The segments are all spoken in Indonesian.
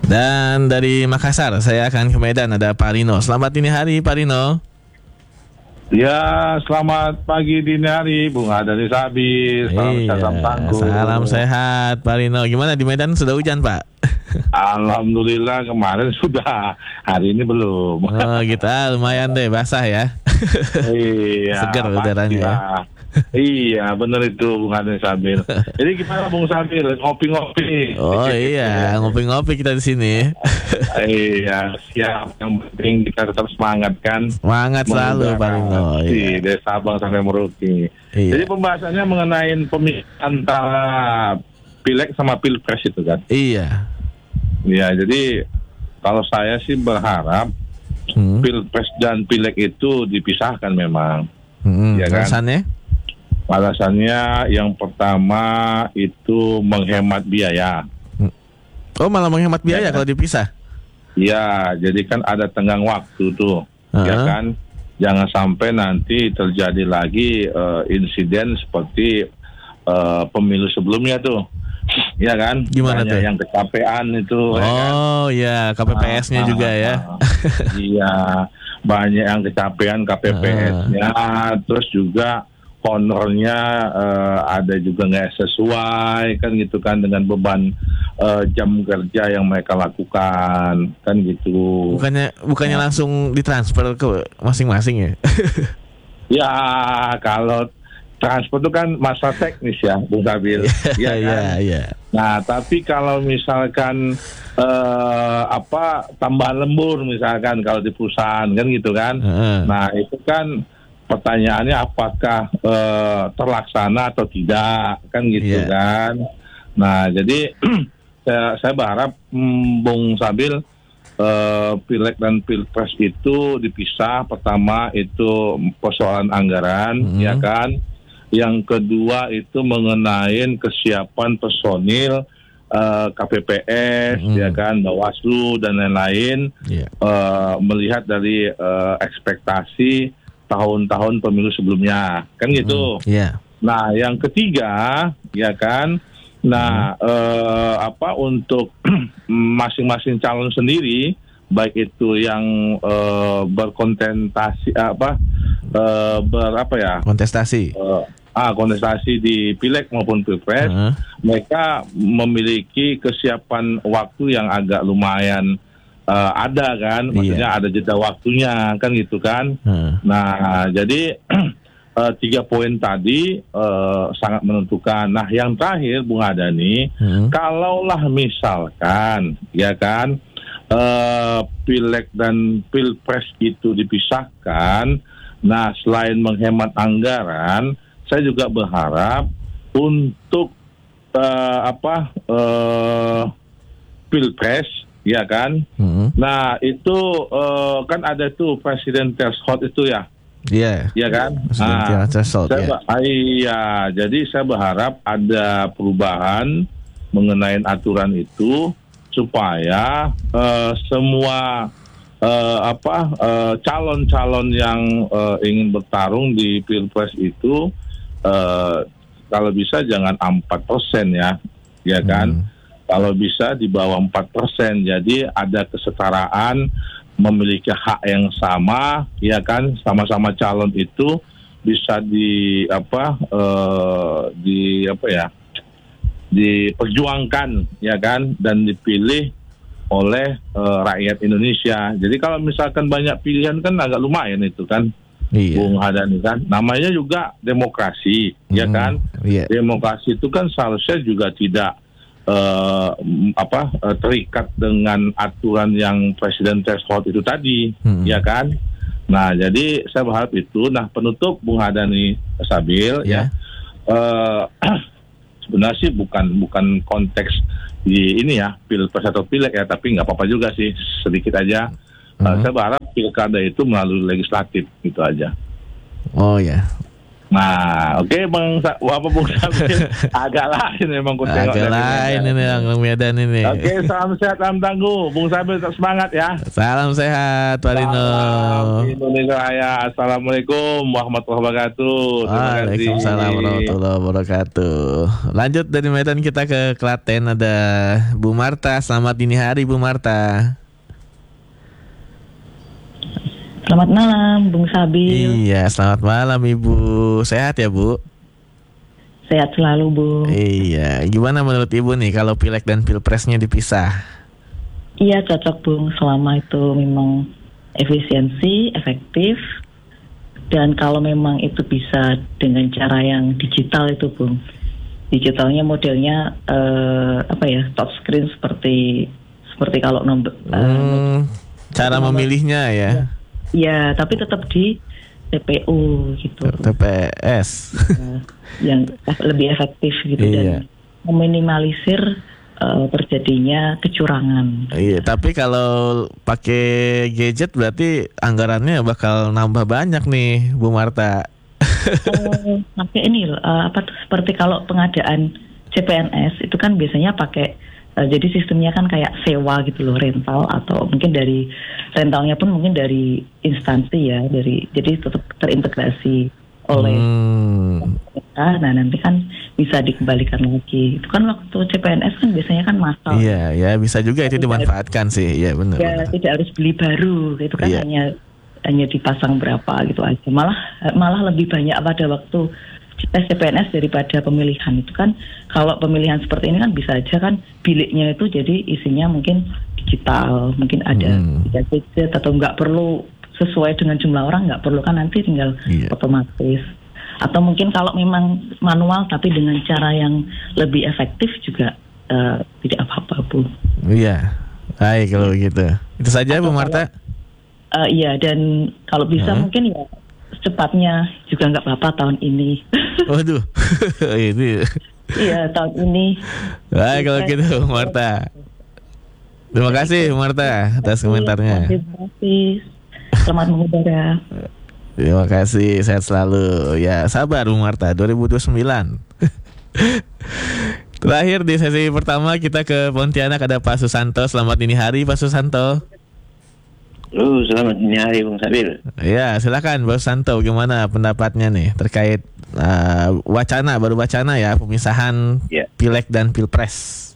Dan dari Makassar saya akan ke Medan, ada Pak Rino. Selamat dini hari Pak Rino. Ya, selamat pagi dini hari, Bung Adani Sabi. Salam tangguh. Salam sehat Pak Rino. Gimana di Medan, sudah hujan Pak? Alhamdulillah kemarin sudah, hari ini belum. Oh gitu, lumayan deh, basah ya. Iya, segar udaranya ya. Iya, benar itu Bung Adani Sabil. Jadi gimana Bung Sabil, ngopi-ngopi? Oh iya, ngopi-ngopi kita di sini. Iya, siap. Yang penting kita tetap semangat kan. Semangat selalu Pak Rino. Iya. Dari Sabang sampai Merauke. Iya. Jadi pembahasannya mengenai pemilihan antara Pileg sama Pilpres itu kan. Iya. Ya, jadi kalau saya sih berharap Pilpres dan Pileg itu dipisahkan memang. Ya kan? Alasannya yang pertama itu menghemat biaya. Oh, malah menghemat biaya kalau dipisah? Ya, jadi kan ada tenggang waktu tuh, ya kan? Jangan sampai nanti terjadi lagi insiden seperti pemilu sebelumnya tuh. Ya kan? Gimana banyak tuh? Yang kecapean itu. Oh ya, kan? KPPS-nya juga ya. Iya, banyak yang kecapean KPPS-nya, terus juga honornya ada juga nggak sesuai kan gitu kan dengan beban jam kerja yang mereka lakukan kan gitu. Bukannya langsung ditransfer ke masing-masing ya? Ya, kalau transfer itu kan masalah teknis ya, Bung Sabil. Iya. Nah, tapi kalau misalkan tambahan lembur misalkan kalau di perusahaan kan gitu kan. Nah, itu kan pertanyaannya apakah terlaksana atau tidak kan gitu kan. Nah, jadi saya berharap Bung Sabil Pileg dan Pilpres itu dipisah. Pertama itu persoalan anggaran, ya kan. Yang kedua itu mengenai kesiapan personil KPPS, ya kan, Bawaslu dan lain-lain, melihat dari ekspektasi tahun-tahun pemilu sebelumnya, kan gitu. Nah, yang ketiga, ya kan, untuk masing-masing calon sendiri, baik itu yang kontestasi di Pileg maupun Pilpres, mereka memiliki kesiapan waktu yang agak lumayan ada kan, maksudnya ada jeda waktunya kan gitu kan. Nah, jadi 3 poin tadi sangat menentukan. Nah, yang terakhir Bung Adani, kalaulah misalkan ya kan Pileg dan Pilpres itu dipisahkan, nah selain menghemat anggaran, saya juga berharap untuk Pilpres, ya kan. Nah itu kan ada tuh presiden threshold itu ya. Iya kan. Jadi saya berharap ada perubahan mengenai aturan itu supaya semua calon-calon yang ingin bertarung di Pilpres itu kalau bisa jangan 4% ya kan. Kalau bisa di bawah 4%, jadi ada kesetaraan, memiliki hak yang sama, ya kan, sama-sama calon itu bisa diperjuangkan, ya kan, dan dipilih oleh rakyat Indonesia. Jadi kalau misalkan banyak pilihan kan agak lumayan itu kan. Bung Hadani kan, namanya juga demokrasi, ya kan. Demokrasi itu kan seharusnya juga tidak terikat dengan aturan yang presiden threshold itu tadi, ya kan. Nah, jadi saya berharap itu. Nah, penutup Bung Hadani Sabil, sebenarnya sih bukan konteks di ini ya, Pilpres atau Pileg ya, tapi nggak apa-apa juga sih, sedikit aja. Saya berharap pilkada itu melalui legislatif, gitu aja. Oh ya. Nah, oke Bung Sabil, agak lain memang ku tengok. Agak lain ini yang Medan ini. Oke, salam sehat, salam tangguh. Bung Sabil tetap semangat ya. Salam sehat, Pak Rino. Salam Indonesia Raya. Assalamualaikum warahmatullahi wabarakatuh. Waalaikumsalam warahmatullahi wabarakatuh. Lanjut dari Medan kita ke Klaten, ada Bu Marta. Selamat dini hari Bu Marta. Selamat malam, Bung Sabil. Iya, selamat malam Ibu. Sehat ya Bu? Sehat selalu, Bu. Iya, gimana menurut Ibu nih kalau Pileg dan Pilpresnya dipisah? Iya, cocok Bung. Selama itu memang efisiensi, efektif. Dan kalau memang itu bisa dengan cara yang digital itu, Bung. Digitalnya modelnya touch screen seperti kalau cara memilihnya ya. Iya, tapi tetap di TPU gitu. TPS. Yang lebih efektif gitu dan meminimalisir terjadinya kecurangan. Iya, tapi kalau pakai gadget berarti anggarannya bakal nambah banyak nih, Bu Marta. Pakai ini seperti kalau pengadaan CPNS itu kan biasanya pakai jadi sistemnya kan kayak sewa gitu loh, rental, atau mungkin dari rentalnya pun mungkin dari instansi ya, jadi tetap terintegrasi oleh nah nanti kan bisa dikembalikan lagi. Itu kan waktu CPNS kan biasanya kan massal. Iya, ya bisa juga itu dimanfaatkan sih. Iya benar. Ya, tidak harus beli baru, itu kan hanya dipasang berapa gitu aja. Malah lebih banyak pada waktu tes CPNS daripada pemilihan. Itu kan kalau pemilihan seperti ini kan bisa aja kan biliknya itu jadi isinya mungkin digital, mungkin ada gadget atau nggak perlu sesuai dengan jumlah orang, nggak perlu kan nanti tinggal otomatis. Atau mungkin kalau memang manual tapi dengan cara yang lebih efektif juga tidak apa-apa, Bu. Iya, baik kalau gitu. Itu saja Bu Marta. Iya, dan kalau bisa mungkin ya secepatnya juga nggak apa-apa tahun ini. Waduh, ini. Iya, tahun ini. Baik kalau gitu, Bu Marta. Terima kasih, Bu Marta, atas komentarnya. Terima kasih. Selamat mengudara. Terima kasih, sehat selalu. Ya, sabar Bu Marta, 2029. Terakhir di sesi pertama kita ke Pontianak, ada Pak Susanto. Selamat dini hari, Pak Susanto. Selamat dini hari Bung Sabil. Ya, silakan Pak Susanto, gimana pendapatnya nih terkait baru wacana ya pemisahan Pileg dan Pilpres?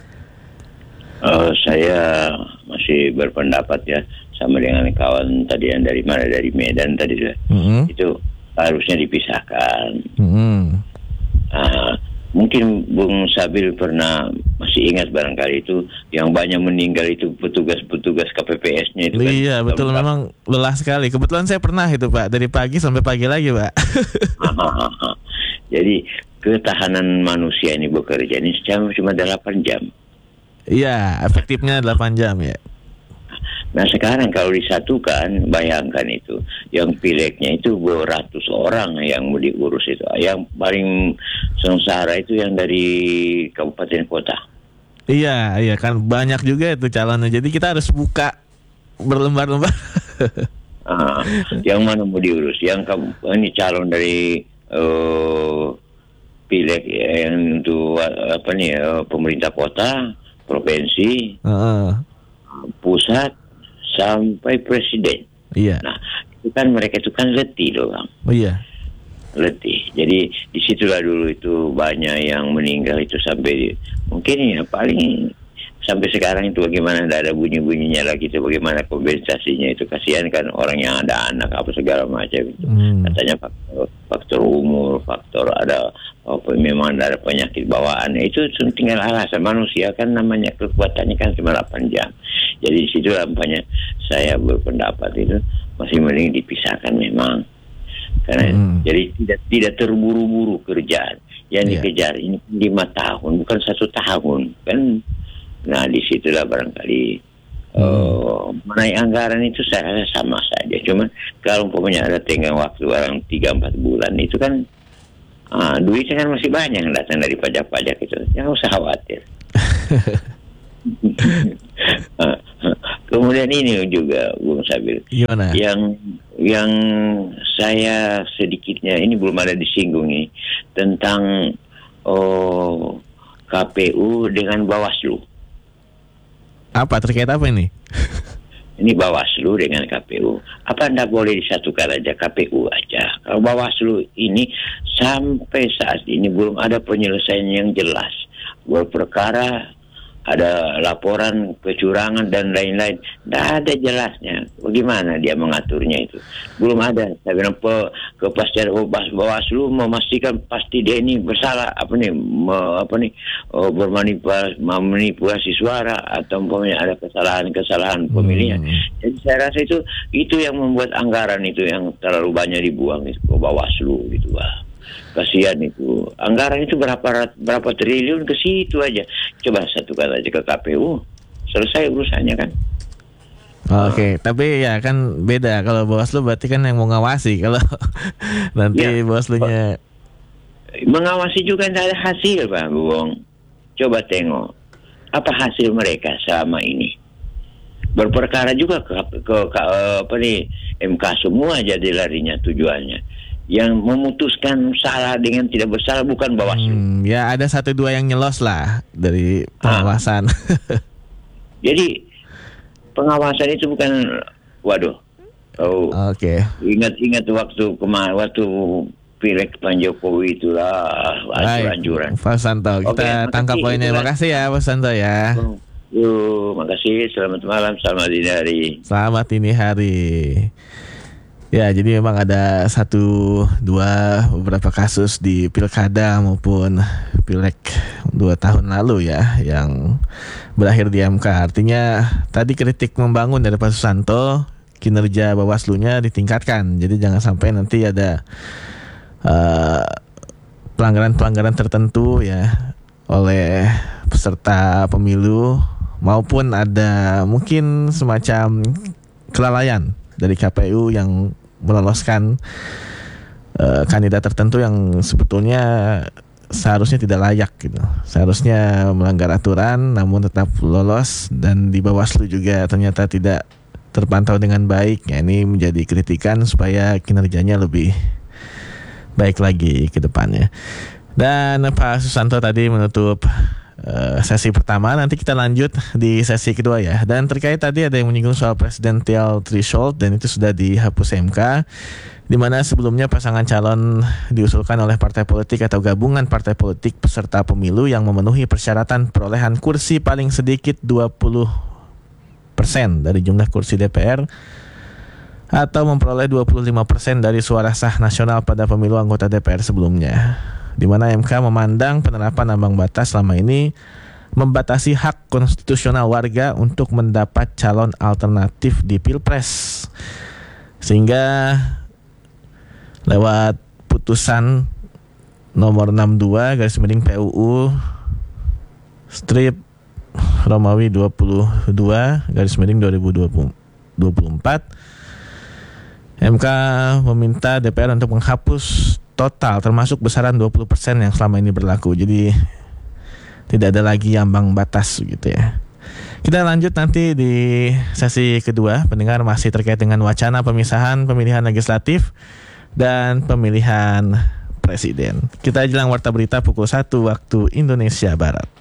Saya masih berpendapat ya sama dengan kawan tadi yang dari Medan tadi itu harusnya dipisahkan. Mungkin Bung Sabil pernah masih ingat barangkali itu yang banyak meninggal itu petugas KPPS-nya itu. Iya kan, betul, memang lelah sekali. Kebetulan saya pernah itu Pak, dari pagi sampai pagi lagi Pak. Jadi ketahanan manusia ini bekerja ini cuma 8 jam. Iya, efektifnya 8 jam ya. Nah sekarang kalau disatukan, bayangkan itu, yang pileknya itu beratus orang yang mau diurus itu. Yang paling sengsara itu yang dari kabupaten kota. Iya kan banyak juga itu calonnya. Jadi kita harus buka berlembar-lembar. Yang mana mau diurus? Yang ini calon dari pilek yang untuk pemerintah kota, provinsi, pusat, sampai presiden. Iya. Nah, itu kan mereka itu kan letih loh, Bang. Oh iya. Letih. Jadi disitulah dulu itu banyak yang meninggal itu sampai mungkin ya paling sampai sekarang itu bagaimana tidak ada bunyi-bunyinya lagi itu, bagaimana kompensasinya itu, kasihan kan orang yang ada anak apa segala macam itu. Katanya faktor umur, faktor ada memang ada penyakit bawaan, itu tinggal alasan manusia kan, namanya kekuatannya kan cuma 8 jam. Jadi di situ nampaknya saya berpendapat itu masih mending dipisahkan memang. Karena jadi tidak terburu-buru kerjaan. Yang dikejar ini 5 tahun bukan 1 tahun kan. Nah di situlah barangkali menaik anggaran itu saya rasa sama saja. Cuma kalau umpamanya ada tenggang waktu orang 3-4 bulan itu kan duitnya kan masih banyak yang datang dari pajak-pajak itu. Jangan usah khawatir. Kemudian ini juga Bung Sabil, gimana? Yang saya sedikitnya ini belum ada disinggung nih tentang KPU dengan Bawaslu. Apa terkait apa ini? Ini Bawaslu dengan KPU. Apa anda boleh disatukan aja KPU aja? Kalau Bawaslu ini sampai saat ini belum ada penyelesaian yang jelas. Berperkara, ada laporan kecurangan dan lain-lain. Tidak ada jelasnya. Bagaimana dia mengaturnya itu? Belum ada. Saya bilang kepastian Bawaslu memastikan pasti dia ini bersalah memanipulasi suara atau umpamanya ada kesalahan pemilihan. Jadi saya rasa itu yang membuat anggaran itu yang terlalu banyak dibuang itu ke Bawaslu gitu, Pak. Kasihan itu. Anggaran itu berapa triliun ke situ aja. Coba satukan aja ke KPU. Selesai urusannya kan. Oke, tapi ya kan beda. Kalau Bawaslu berarti kan yang mau ngawasi. Kalau nanti Bawaslunya mengawasi juga tidak ada hasil, Pak Bung. Coba tengok apa hasil mereka selama ini. Berperkara juga ke MK semua jadi larinya tujuannya. Yang memutuskan salah dengan tidak bersalah bukan Bawaslu. Ya ada 1-2 yang nyelos lah dari pengawasan. Jadi pengawasan itu bukan, waduh. Oke. Ingat waktu Pileg Pak Jokowi itulah anjuran. Pak Santo, kita tangkap poinnya. Makasih ya Pak Santo ya. Makasih. Selamat malam, selamat dini hari. Selamat dini hari. Ya, jadi memang ada 1-2 beberapa kasus di Pilkada maupun Pileg 2 tahun lalu ya yang berakhir di MK. Artinya tadi kritik membangun dari Pak Susanto, kinerja Bawaslu-nya ditingkatkan. Jadi jangan sampai nanti ada pelanggaran-pelanggaran tertentu ya oleh peserta pemilu maupun ada mungkin semacam kelalaian dari KPU yang meloloskan kandidat tertentu yang sebetulnya seharusnya tidak layak gitu. Seharusnya melanggar aturan namun tetap lolos, dan di Bawaslu juga ternyata tidak terpantau dengan baik. Ya, ini menjadi kritikan supaya kinerjanya lebih baik lagi ke depannya. Dan Pak Susanto tadi menutup sesi pertama. Nanti kita lanjut di sesi kedua ya. Dan terkait tadi ada yang menyinggung soal presidential threshold, dan itu sudah dihapus MK, di mana sebelumnya pasangan calon diusulkan oleh partai politik atau gabungan partai politik peserta pemilu yang memenuhi persyaratan perolehan kursi paling sedikit 20% dari jumlah kursi DPR atau memperoleh 25% dari suara sah nasional pada pemilu anggota DPR sebelumnya. Di mana MK memandang penerapan ambang batas selama ini membatasi hak konstitusional warga untuk mendapat calon alternatif di Pilpres. Sehingga lewat putusan nomor 62/PUU strip Romawi 22/2024, MK meminta DPR untuk menghapus total termasuk besaran 20% yang selama ini berlaku. Jadi tidak ada lagi ambang batas gitu ya. Kita lanjut nanti di sesi kedua. Pendengar, masih terkait dengan wacana pemisahan pemilihan legislatif dan pemilihan presiden. Kita jelang warta berita pukul 1 waktu Indonesia Barat.